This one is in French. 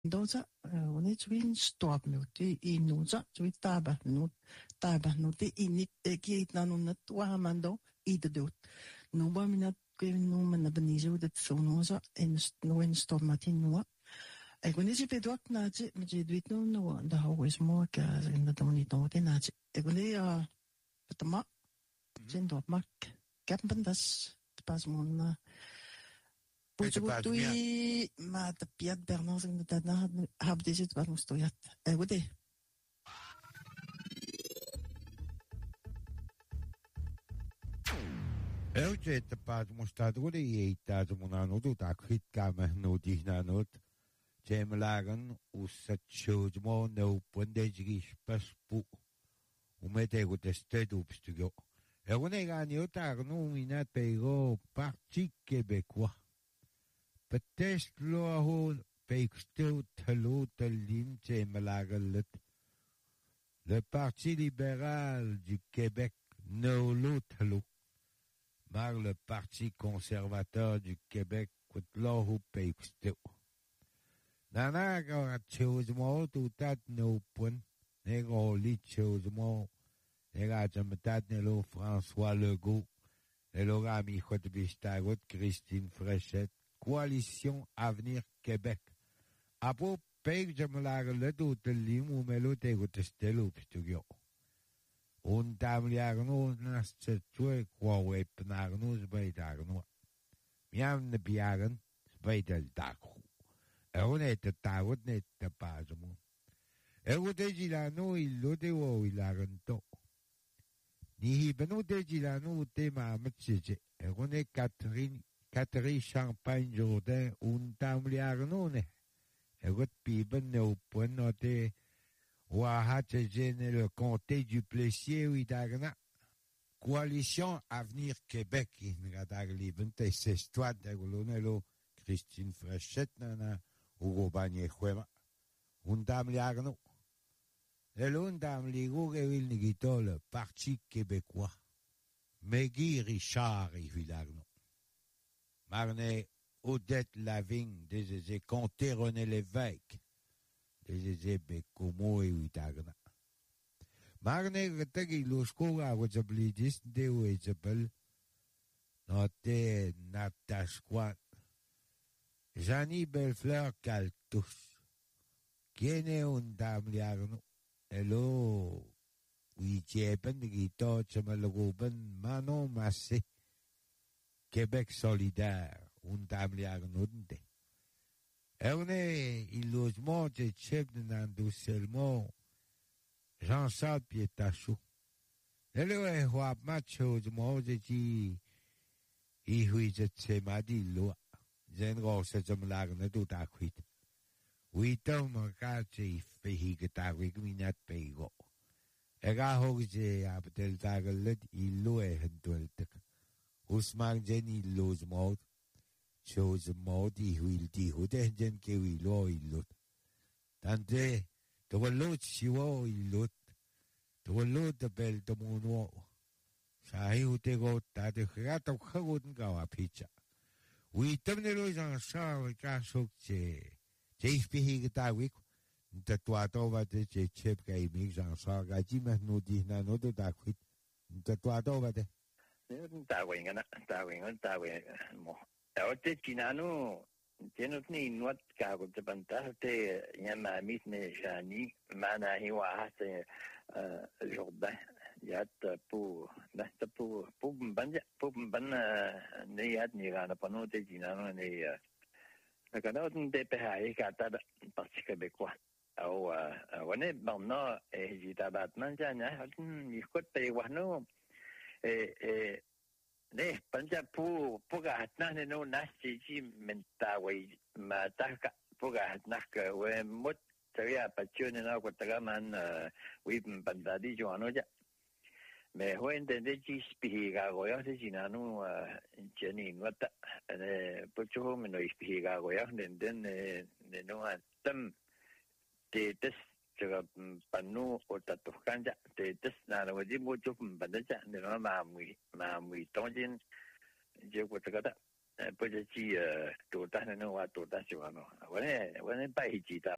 Doza, one twin stop nuti inuza, twin tabanuti init ekit nanunat wahamando idedut. Nuba minat kwenu manabanizo dat sonoza en noen stop matinua. Ik wanneer je bedwakt na je, met je doet no, de hou is mooi kaas en dat dan niet nodig na je. Ik wanneer het mak, zijn dat mak, kampendas, pas mon. Putui ma de piat Bernard in de na heb deze het waarom stoyat. Goede. Elke te pas moestad goede je taat monano do tak hit kamer no dihnanot. Jemlagen usat shojmo no pondejgi paspu. Umete gote sted upstugo. Egone ganyo tak no inat pego parti québécois. Peut-être l'eau peixteu talo talim jemlagen le Parti libéral du Québec no lo talo. Mar le Parti conservateur du Québec l'eau peixteu. Nana ga chose mo tutat no pun nego li chose mo ega jamatat nelo François Legault elo ami khot bistagot Christine Fréchette Coalition Avenir Québec apo peg jamlaga le tutelim u melo tego testelo pistugio un tamliagno nastue kwawe pnagno zbaitagno miam ne biagan zbaitel dakhu Egonete tagot nette pasmo. Egote gilano illo de wo ilaganto. Ni benote gilano te mamatche. Egone Catherine Champagne Jourdain un tamliagnone. Egot piben no ponote wahache gene le comté du Plessier ou idagna. Coalition Avenir Québec in gadaglibente c'est toi de golonelo Christine Fréchette nana. Ugo Bagné Juema, un dame liagno. Et l'un dame ligo que vil nigito le Parti québécois. Megui Richard et Villagno. Marne Odette Lavigne, des Comté René Lévesque, des Becomo et Uitagna. Marne Retagi Lusco a Wajablidis de Wejabel, note Natashquat. Jani Bellefleur Caltus. Tiene un damliarno. Elo. Uichepen gito chamaluguben mano masse. Québec solidaire. Un damliarno de. Erne illusmo de chef de Nandouselmo. Jean-Charles Pietachou. Elo e huap macho de mo de ji. Ihui de tsemadi loa. Zengo se jamlagne do takwit. We don't magache fehi getawik minat pego. Ega hogje abdel tagalet illo e hendweltek. Usmang jen illo's mod. Chose modi huil di hude jen ke willo illot. Tante, to wallot shiwo illot. To wallot de bel de muno. Shahi hute go tate gato khagud gawa picha. We terminalo Jean-Charles Cachokche. Jespih Gitawik, the Tuatova de Chip Gaming, Jean-Charles Gajima no Dina no do Dakwit, the Tuatova de Tawing and Tawing more. Our Tinano, Tenotni, what Cabo de Bantate, Yama meet me Jani, Mana, he was Jordan. Yat pour nasta pour banja ne yat ni gana pano te jinano ne la kana de pehai kata Parti québécois au wane banno e jita batman janya ni kote wano ne panja pour gatna ne no nasti ji menta we mataka pour gatna ke we mot tria pacione na ko tagaman we bandadi joano ja me hoende de jispiga goya de jinanu jeni wata pocho me no ispiga goya den no atam te des jaga panu o tatukanja te des na no di mucho bandaja de no ma tonjin je ko tagada poje ji to ta no wa to ta jiwano wane bai ji ta